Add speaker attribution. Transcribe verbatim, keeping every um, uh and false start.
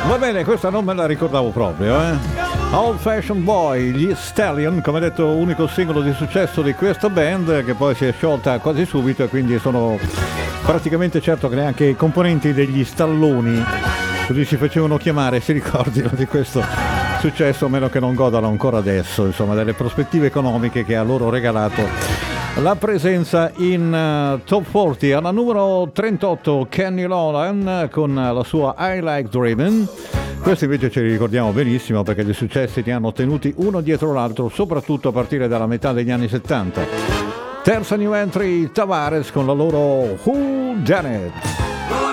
Speaker 1: Va bene, questa non me la ricordavo proprio, eh. Old Fashion Boy, gli Stallion, come detto, unico singolo di successo di questa band che poi si è sciolta quasi subito e quindi sono praticamente certo che neanche i componenti degli Stalloni, così si facevano chiamare, si ricordino di questo successo, a meno che non godano ancora adesso, insomma, delle prospettive economiche che ha loro regalato la presenza in uh, Top quaranta. Alla numero trentotto Kenny Lolan con la sua I Like Driven. Questi invece ce li ricordiamo benissimo perché gli successi li hanno ottenuti uno dietro l'altro, soprattutto a partire dalla metà degli anni settanta. Terza new entry, Tavares con la loro Who Done It.